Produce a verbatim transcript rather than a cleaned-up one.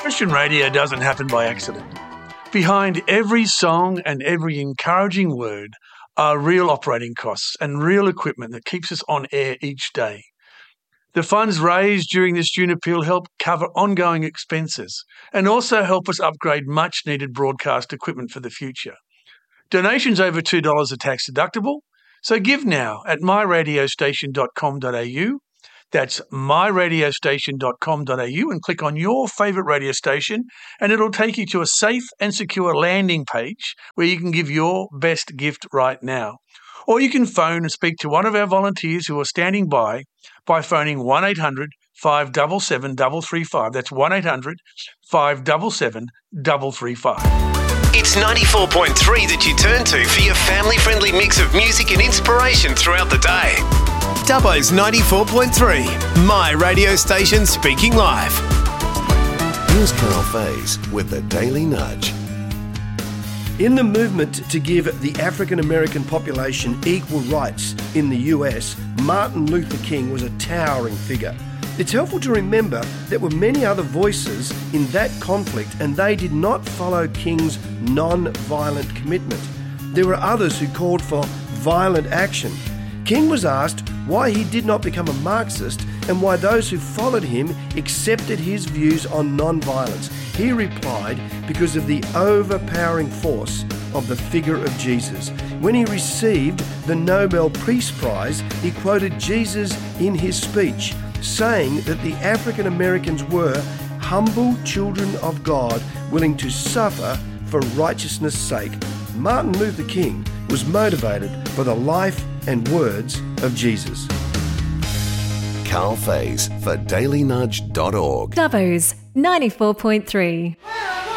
Christian radio doesn't happen by accident. Behind every song and every encouraging word are real operating costs and real equipment that keeps us on air each day. The funds raised during this June appeal help cover ongoing expenses and also help us upgrade much-needed broadcast equipment for the future. Donations over two dollars are tax deductible, so give now at my radio station dot com dot a u. That's my radio station dot com dot a u and click on your favourite radio station and it'll take you to a safe and secure landing page where you can give your best gift right now. Or you can phone and speak to one of our volunteers who are standing by by phoning one eight hundred five seven seven three three five. That's one eight hundred five seven seven three three five. It's ninety-four point three that you turn to for your family-friendly mix of music and inspiration throughout the day. Dubbo's ninety-four point three, my radio station speaking live. Here's Carl Faze with the Daily Nudge. In the movement to give the African American population equal rights in the U S, Martin Luther King was a towering figure. It's helpful to remember there were many other voices in that conflict and they did not follow King's non-violent commitment. There were others who called for violent action. King was asked why he did not become a Marxist and why those who followed him accepted his views on non-violence. He replied, because of the overpowering force of the figure of Jesus. When he received the Nobel Peace Prize, he quoted Jesus in his speech, saying that the African Americans were humble children of God willing to suffer for righteousness' sake. Martin Luther King was motivated by the life and words of Jesus. Carl Faze for daily nudge dot org. Dubbo's ninety-four point three.